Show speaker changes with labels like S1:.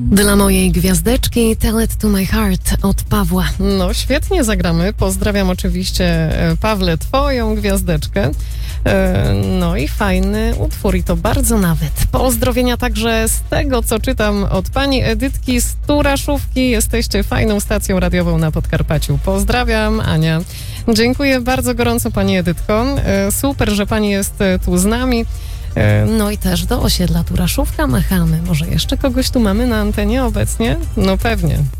S1: Dla mojej gwiazdeczki Tell It To My Heart od Pawła.
S2: No świetnie zagramy. Pozdrawiam oczywiście, Pawle, twoją gwiazdeczkę. No i fajny utwór i to bardzo nawet. Pozdrowienia także z tego, co czytam od pani Edytki z Turaszówki. Jesteście fajną stacją radiową na Podkarpaciu. Pozdrawiam, Ania. Dziękuję bardzo gorąco, pani Edytko. Super, że pani jest tu z nami.
S1: No i też do osiedla Turaszówka machamy. Może jeszcze kogoś tu mamy na antenie obecnie?
S2: No pewnie.